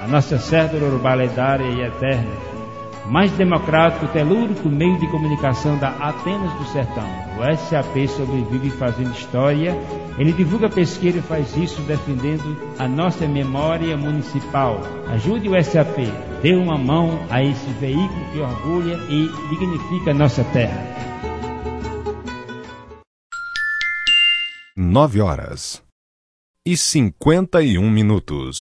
a nossa cédula urbana lendária e eterna, mais democrático, telúrico meio de comunicação da Atenas do Sertão. O SAP sobrevive fazendo história, ele divulga pesquisa e faz isso defendendo a nossa memória municipal. Ajude o SAP, dê uma mão a esse veículo que orgulha e dignifica a nossa terra. 9h51.